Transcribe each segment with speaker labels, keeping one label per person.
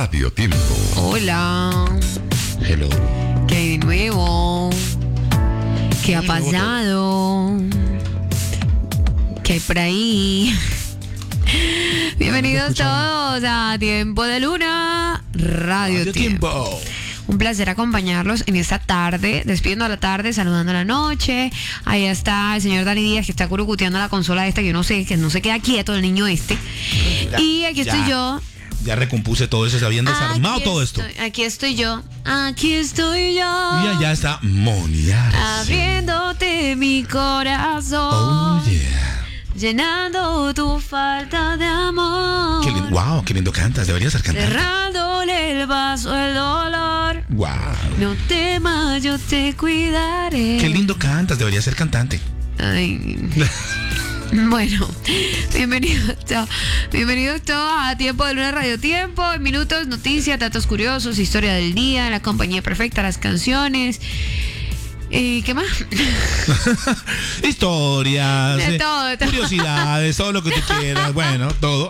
Speaker 1: Radio Tiempo.
Speaker 2: Hola.
Speaker 3: Hello.
Speaker 2: ¿Qué hay de nuevo? ¿Qué ha pasado? ¿Qué hay por ahí? Bienvenidos todos a Tiempo de Luna, Radio Tiempo. Un placer acompañarlos en esta tarde, despidiendo a la tarde, saludando a la noche. Ahí está el señor Dani Díaz, que está curucuteando la consola esta, que no se queda quieto el niño este. Y aquí estoy yo.
Speaker 3: Ya recompuse todo eso, se habían desarmado todo esto.
Speaker 2: Aquí estoy yo. Aquí estoy yo.
Speaker 3: Y allá está Moni Arce.
Speaker 2: Abriéndote mi corazón.
Speaker 3: Oh, yeah.
Speaker 2: Llenando tu falta de amor.
Speaker 3: Wow, qué lindo cantas, deberías ser cantante.
Speaker 2: Cerrándole el vaso al dolor.
Speaker 3: Wow.
Speaker 2: No temas, yo te cuidaré.
Speaker 3: Qué lindo cantas, deberías ser cantante.
Speaker 2: Ay. Bueno, bienvenidos todos a Tiempo de Luna, Radio Tiempo. En minutos, noticias, datos curiosos, historia del día, la compañía perfecta, las canciones. ¿Y qué más?
Speaker 3: Historias,
Speaker 2: de todo.
Speaker 3: Curiosidades, todo lo que tú quieras. Bueno, todo.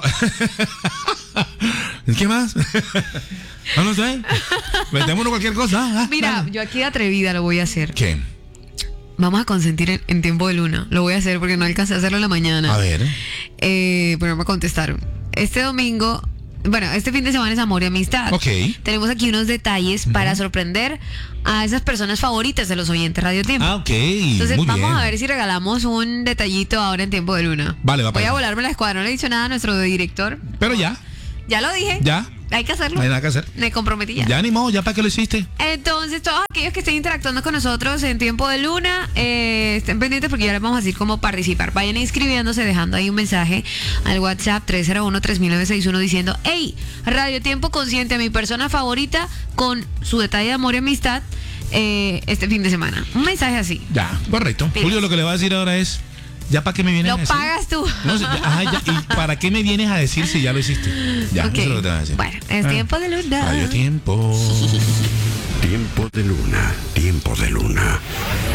Speaker 3: ¿Qué más? No sé. Metémonos cualquier cosa.
Speaker 2: Mira, yo aquí de atrevida lo voy a hacer.
Speaker 3: ¿Qué?
Speaker 2: Vamos a consentir en Tiempo de Luna. Lo voy a hacer porque no alcancé a hacerlo en la mañana.
Speaker 3: A ver.
Speaker 2: Pero no me contestaron. Este domingo... Bueno, este fin de semana es amor y amistad.
Speaker 3: Ok.
Speaker 2: Tenemos aquí unos detalles para sorprender a esas personas favoritas de los oyentes Radio Tiempo.
Speaker 3: Ah, ok.
Speaker 2: Entonces
Speaker 3: muy
Speaker 2: vamos
Speaker 3: bien.
Speaker 2: a ver si regalamos un detallito ahora en Tiempo de Luna.
Speaker 3: Vale, va
Speaker 2: Voy
Speaker 3: para
Speaker 2: a
Speaker 3: allá.
Speaker 2: volarme la escuadra. No le he dicho nada a nuestro director.
Speaker 3: Pero ya.
Speaker 2: Ya lo dije.
Speaker 3: Ya.
Speaker 2: Hay que hacerlo.
Speaker 3: No hay nada que hacer.
Speaker 2: Me comprometí ya.
Speaker 3: Ya ni modo, ya para qué lo hiciste.
Speaker 2: Entonces, todos aquellos que estén interactuando con nosotros en Tiempo de Luna, estén pendientes porque ya les vamos a decir cómo participar. Vayan inscribiéndose, dejando ahí un mensaje al WhatsApp 301-3961 diciendo: hey, Radio Tiempo consiente a mi persona favorita con su detalle de amor y amistad este fin de semana. Un mensaje así.
Speaker 3: Ya, correcto.
Speaker 2: Pilas.
Speaker 3: Julio, lo que le va a decir ahora es: ¿ya para qué me vienes a
Speaker 2: Lo
Speaker 3: decir?
Speaker 2: pagas tú.
Speaker 3: No, ya. ¿Y para qué me vienes a decir si ya lo hiciste? Ya,
Speaker 2: Ok.
Speaker 3: eso es lo que te voy a decir.
Speaker 2: Bueno, es Tiempo de Luna.
Speaker 3: Radio Tiempo.
Speaker 1: Tiempo de Luna. Tiempo de Luna.